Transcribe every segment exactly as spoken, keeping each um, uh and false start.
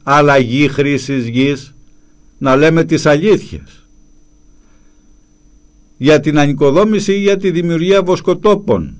αλλαγή χρήσης γης, να λέμε τις αλήθειες. Για την ανοικοδόμηση ή για τη δημιουργία βοσκοτόπων.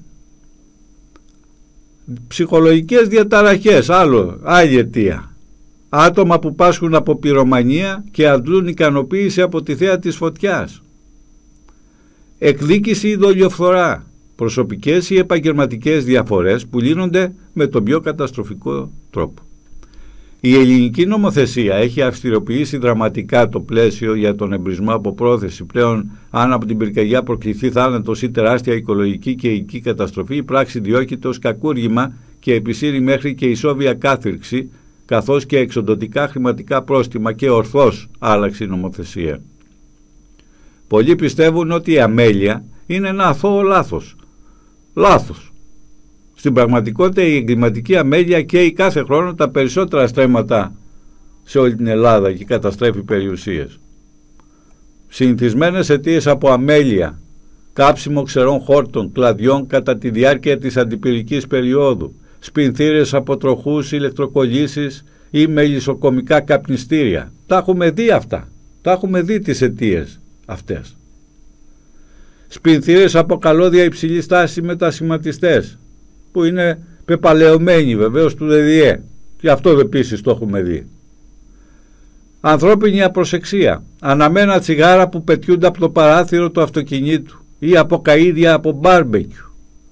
Ψυχολογικές διαταραχές, άλλο, άλλη αιτία. Άτομα που πάσχουν από πυρομανία και αντλούν ικανοποίηση από τη θέα της φωτιάς. Εκδίκηση ή δολιοφθορά. Προσωπικές ή επαγγελματικές διαφορές που λύνονται με τον πιο καταστροφικό τρόπο. Η ελληνική νομοθεσία έχει αυστηροποιήσει δραματικά το πλαίσιο για τον εμπρισμό από πρόθεση. Πλέον, αν από την πυρκαγιά προκληθεί θάνατος ή τεράστια οικολογική και οικική καταστροφή, η πράξη διώκεται ως κακούργημα και επισύρει μέχρι και ισόβια κάθυρξη, καθώς και εξοντωτικά χρηματικά πρόστιμα, και ορθώς άλλαξε η νομοθεσία. Πολλοί πιστεύουν ότι η αμέλεια είναι ένα αθώο λάθος. Λάθος. Στην πραγματικότητα η εγκληματική αμέλεια καίει κάθε χρόνο τα περισσότερα στρέμματα σε όλη την Ελλάδα και καταστρέφει περιουσίες. Συνηθισμένες αιτίες από αμέλεια, κάψιμο ξερών χόρτων, κλαδιών κατά τη διάρκεια της αντιπυρικής περίοδου, σπινθήρες από τροχούς, ηλεκτροκολλήσεις ή μελισσοκομικά καπνιστήρια. Τα έχουμε δει αυτά. Τα έχουμε δει τις αιτίες αυτές. Σπινθήρες από καλώδια υψηλής τάσης με τα σχηματιστές, που είναι πεπαλαιωμένοι βεβαίως του ΔΕΔΙΕ. Και αυτό επίσης το έχουμε δει. Ανθρώπινη απροσεξία. Αναμένα τσιγάρα που πετιούνται από το παράθυρο του αυτοκινήτου ή από καΐδια από μπάρμπεκιου.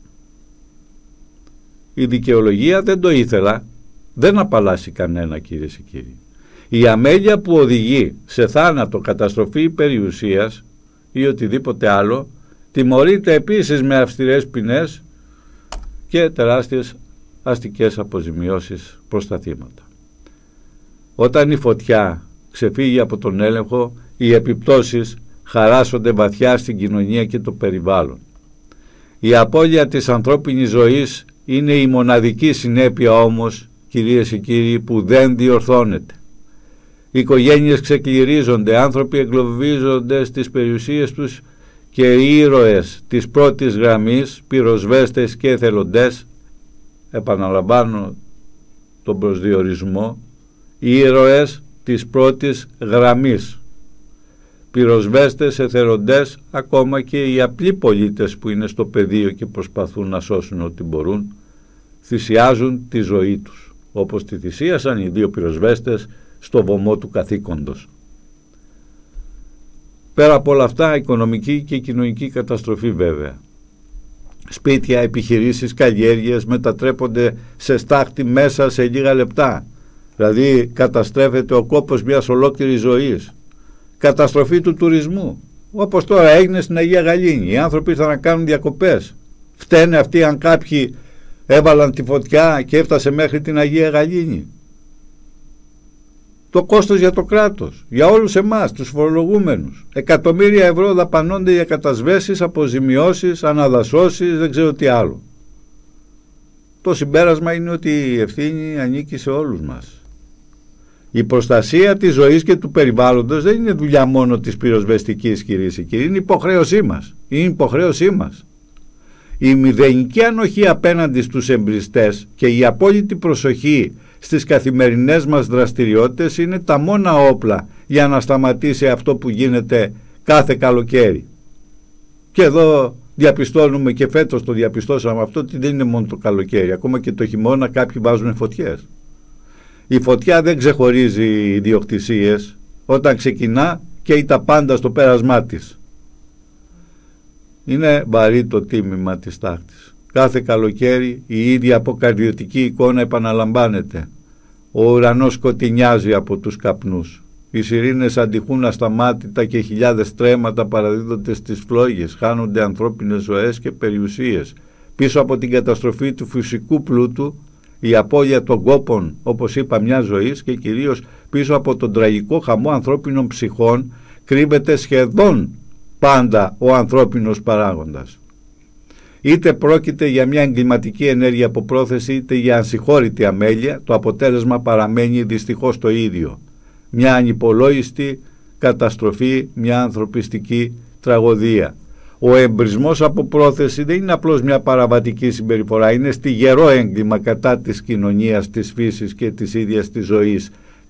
Η δικαιολογία δεν το ήθελα. Δεν απαλλάσσει κανένα, κυρίες και κύριοι. Η αμέλεια που οδηγεί σε θάνατο, καταστροφή περιουσίας ή οτιδήποτε άλλο τιμωρείται επίσης με αυστηρές ποινές και τεράστιες αστικές αποζημιώσεις προς τα θύματα. Όταν η φωτιά ξεφύγει από τον έλεγχο, οι επιπτώσεις χαράσσονται βαθιά στην κοινωνία και το περιβάλλον. Η απώλεια της ανθρώπινης ζωής είναι η μοναδική συνέπεια όμως, κυρίες και κύριοι, που δεν διορθώνεται. Οι οικογένειες ξεκληρίζονται, άνθρωποι εγκλωβίζονται στις περιουσίες τους και οι ήρωες της πρώτης γραμμής, πυροσβέστες και εθελοντές, επαναλαμβάνω τον προσδιορισμό, οι ήρωες της πρώτης γραμμής, πυροσβέστες, εθελοντές, ακόμα και οι απλοί πολίτες που είναι στο πεδίο και προσπαθούν να σώσουν ό,τι μπορούν, θυσιάζουν τη ζωή τους, όπως τη θυσίασαν οι δύο πυροσβέστες στο βωμό του καθήκοντος. Πέρα από όλα αυτά, οικονομική και κοινωνική καταστροφή βέβαια. Σπίτια, επιχειρήσεις, καλλιέργειες μετατρέπονται σε στάχτη μέσα σε λίγα λεπτά. Δηλαδή καταστρέφεται ο κόπος μιας ολόκληρης ζωής. Καταστροφή του τουρισμού. Όπως τώρα έγινε στην Αγία Γαλήνη. Οι άνθρωποι ήρθαν να κάνουν διακοπές. Φταίνε αυτοί αν κάποιοι έβαλαν τη φωτιά και έφτασε μέχρι την Αγία Γαλήνη? Το κόστος για το κράτος, για όλους εμάς, τους φορολογούμενους. Εκατομμύρια ευρώ δαπανώνται για κατασβέσεις, αποζημιώσεις, αναδασώσεις, δεν ξέρω τι άλλο. Το συμπέρασμα είναι ότι η ευθύνη ανήκει σε όλους μας. Η προστασία της ζωής και του περιβάλλοντος δεν είναι δουλειά μόνο της πυροσβεστικής, κυρίες και κύριοι, είναι υποχρέωσή μας. Είναι υποχρέωσή μας. Η μηδενική ανοχή απέναντι στους εμπριστές και η απόλυτη προσοχή στις καθημερινές μας δραστηριότητες είναι τα μόνα όπλα για να σταματήσει αυτό που γίνεται κάθε καλοκαίρι. Και εδώ διαπιστώνουμε, και φέτος το διαπιστώσαμε αυτό, ότι δεν είναι μόνο το καλοκαίρι, ακόμα και το χειμώνα κάποιοι βάζουν φωτιές. Η φωτιά δεν ξεχωρίζει ιδιοκτησίες, όταν ξεκινά καίει τα πάντα στο πέρασμά της. Είναι βαρύ το τίμημα της τάχτης. Κάθε καλοκαίρι η ίδια αποκαρδιωτική εικόνα επαναλαμβάνεται. Ο ουρανός σκοτεινιάζει από τους καπνούς. Οι σιρήνες αντιχούν ασταμάτητα και χιλιάδες τρέματα παραδίδονται στις φλόγες. Χάνονται ανθρώπινες ζωές και περιουσίες. Πίσω από την καταστροφή του φυσικού πλούτου, η απώλεια των κόπων, όπως είπα, μια ζωής, και κυρίως πίσω από τον τραγικό χαμό ανθρώπινων ψυχών κρύβεται σχεδόν πάντα ο ανθρώπινος παράγοντας. Είτε πρόκειται για μια εγκληματική ενέργεια από πρόθεση, είτε για ασυγχώρητη αμέλεια, το αποτέλεσμα παραμένει δυστυχώς το ίδιο. Μια ανυπολόγιστη καταστροφή, μια ανθρωπιστική τραγωδία. Ο εμπρισμός από πρόθεση δεν είναι απλώς μια παραβατική συμπεριφορά, είναι στιγερό έγκλημα κατά της κοινωνίας, της φύσης και της ίδιας της ζωής.